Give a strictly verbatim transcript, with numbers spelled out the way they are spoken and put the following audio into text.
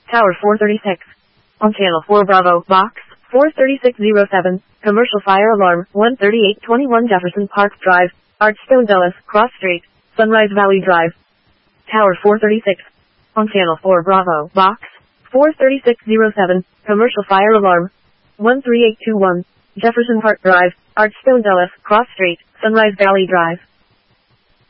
Tower four thirty-six. On channel four Bravo, box four thirty-six oh seven, commercial fire alarm, one thirty-eight twenty-one Jefferson Park Drive, Archstone Dulles, Cross Street, Sunrise Valley Drive. Tower four thirty-six. On channel four Bravo, box four thirty-six oh seven, commercial fire alarm, one three eight two one, Jefferson Park Drive, Archstone Dulles, Cross Street, Sunrise Valley Drive.